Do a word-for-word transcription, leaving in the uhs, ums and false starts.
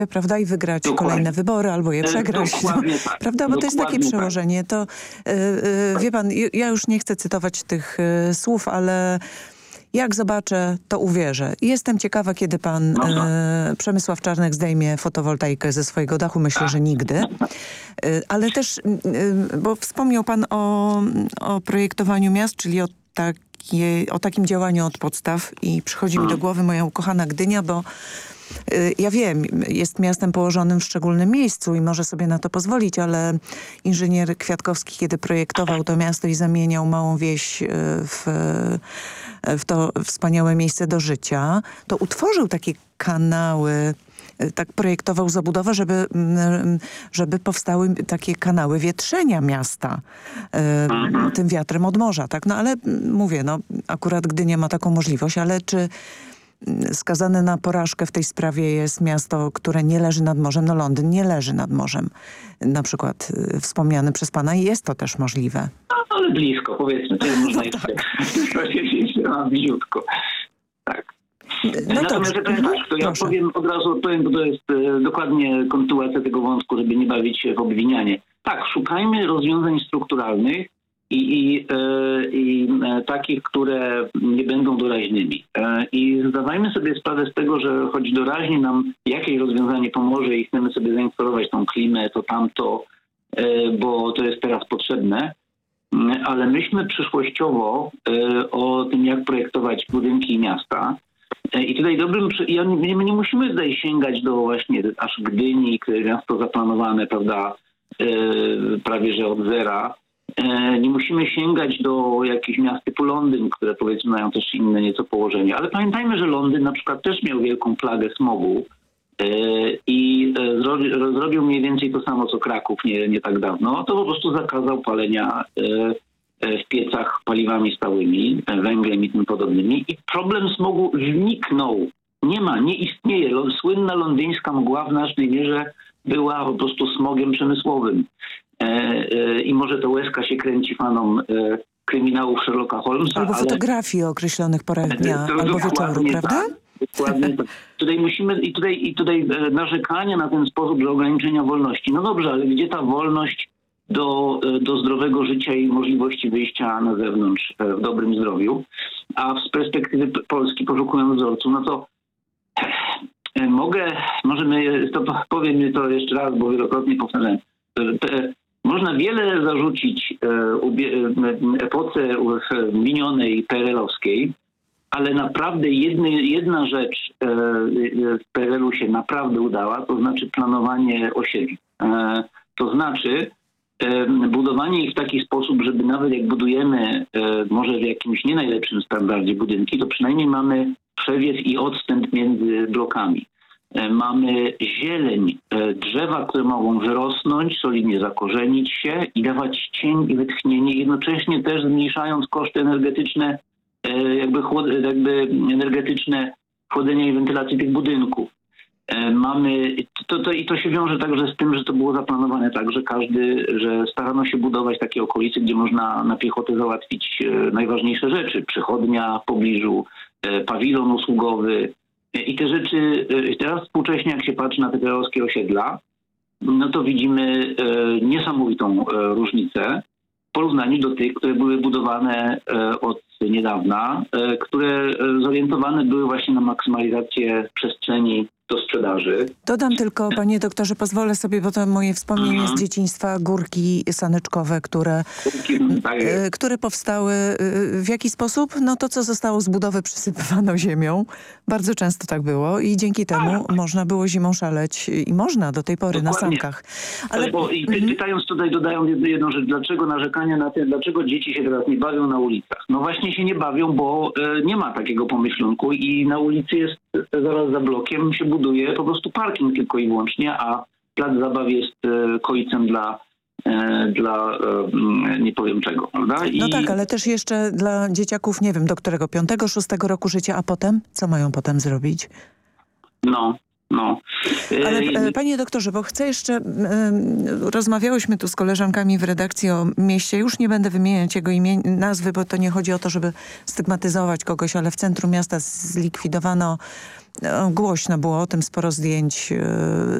prawda, i wygrać Dokładnie. kolejne wybory, albo je przegrać. Dokładnie tak. Prawda, bo to jest takie Dokładnie przełożenie. To, yy, yy, wie pan, ja już nie chcę cytować tych yy, słów, ale jak zobaczę, to uwierzę. I jestem ciekawa, kiedy pan No e, Przemysław Czarnek zdejmie fotowoltaikę ze swojego dachu. Myślę, że nigdy. E, ale też, e, bo wspomniał pan o, o projektowaniu miast, czyli o, takie, o takim działaniu od podstaw i przychodzi mi do głowy moja ukochana Gdynia, bo ja wiem, jest miastem położonym w szczególnym miejscu i może sobie na to pozwolić, ale inżynier Kwiatkowski, kiedy projektował to miasto i zamieniał małą wieś w, w to wspaniałe miejsce do życia, to utworzył takie kanały, tak projektował zabudowę, żeby, żeby powstały takie kanały wietrzenia miasta tym wiatrem od morza, tak? No ale mówię, no akurat Gdynia ma taką możliwość, ale czy skazane na porażkę w tej sprawie jest miasto, które nie leży nad morzem? No Londyn nie leży nad morzem, na przykład y, wspomniany przez pana, i jest to też możliwe. No, ale blisko, powiedzmy, to jest można No jeszcze tak. powiedzieć, no, bliziutko. Tak. No Natomiast dobrze. powiem tak, to ja Proszę. powiem, od razu odpowiem, bo to jest e, dokładnie kontynuacja tego wątku, żeby nie bawić się w obwinianie. Tak, szukajmy rozwiązań strukturalnych, i, i, e, i e, takich, które nie będą doraźnymi. E, I zdawajmy sobie sprawę z tego, że choć doraźnie nam jakieś rozwiązanie pomoże i chcemy sobie zainstalować tą klimę, to tamto, e, bo to jest teraz potrzebne, m, ale myślmy przyszłościowo e, o tym, jak projektować budynki i miasta. E, I tutaj dobrym, przy- ja nie, nie musimy tutaj sięgać do właśnie aż Gdyni, które jest miasto zaplanowane, prawda, e, prawie że od zera. E, Nie musimy sięgać do jakichś miast typu Londyn, które powiedzmy mają też inne nieco położenie. Ale pamiętajmy, że Londyn na przykład też miał wielką plagę smogu e, i e, zrobi, zrobił mniej więcej to samo co Kraków nie, nie tak dawno. To po prostu zakazał palenia e, e, w piecach paliwami stałymi, e, węglem i tym podobnymi. I problem smogu zniknął. Nie ma, nie istnieje. Lo- Słynna londyńska mgła w znacznej mierze była po prostu smogiem przemysłowym. E, e, I może to łezka się kręci fanom e, kryminałów Sherlocka Holmesa, Albo ale fotografii o określonych porach dnia, to albo wieczoru, dokładnie prawda? tak, dokładnie tak. Tutaj musimy, i tutaj, i tutaj e, narzekanie na ten sposób, że ograniczenia wolności. No dobrze, ale gdzie ta wolność do, e, do zdrowego życia i możliwości wyjścia na zewnątrz e, w dobrym zdrowiu? A z perspektywy P- Polski, poszukując wzorców, no to e, mogę, możemy, to powiem to jeszcze raz, bo wielokrotnie powtarzałem, że te, można wiele zarzucić e, ubie- e, epoce e, minionej P R L-owskiej, ale naprawdę jedny, jedna rzecz e, w P R L-u się naprawdę udała, to znaczy planowanie osiedli. E, to znaczy e, budowanie ich w taki sposób, żeby nawet jak budujemy e, może w jakimś nie najlepszym standardzie budynki, to przynajmniej mamy przewiew i odstęp między blokami. E, Mamy zieleń, e, drzewa, które mogą wyrosnąć, solidnie zakorzenić się i dawać cień i wytchnienie, jednocześnie też zmniejszając koszty energetyczne, e, jakby, chłod- jakby energetyczne chłodzenia i wentylacji tych budynków. E, Mamy, to, to, i to się wiąże także z tym, że to było zaplanowane tak, że każdy, że starano się budować takie okolice, gdzie można na piechotę załatwić e, najważniejsze rzeczy. Przychodnia w pobliżu, e, pawilon usługowy, i te rzeczy, e, teraz współcześnie jak się patrzy na te perelowskie osiedla, no to widzimy e, niesamowitą e, różnicę w porównaniu do tych, które były budowane e, od niedawna, e, które e, zorientowane były właśnie na maksymalizację przestrzeni do sprzedaży. Dodam tylko, panie doktorze, pozwolę sobie, bo to moje wspomnienie Mhm. z dzieciństwa, górki saneczkowe, które, Tak e, jest. które powstały e, w jaki sposób? No to, co zostało z budowy, przysypywano ziemią. Bardzo często tak było i dzięki temu można było zimą szaleć i można do tej pory na Dokładnie. sankach. Ale Ale bo, i py- pytając tutaj, dodając jedną, jedną rzecz, dlaczego narzekania na tym, dlaczego dzieci się teraz nie bawią na ulicach? No właśnie się nie bawią, bo e, nie ma takiego pomyślunku i na ulicy jest e, zaraz za blokiem się buduje po prostu parking tylko i wyłącznie, a plac zabaw jest e, koicem dla, e, dla e, m, nie powiem czego, prawda? I no tak, ale też jeszcze dla dzieciaków, nie wiem, do którego, piątego, szóstego roku życia, a potem? Co mają potem zrobić? no, No. Ale E, e, panie doktorze, bo chcę jeszcze, e, rozmawiałyśmy tu z koleżankami w redakcji o mieście, już nie będę wymieniać jego imię, nazwy, bo to nie chodzi o to, żeby stygmatyzować kogoś, ale w centrum miasta zlikwidowano, no, głośno było o tym, sporo zdjęć e,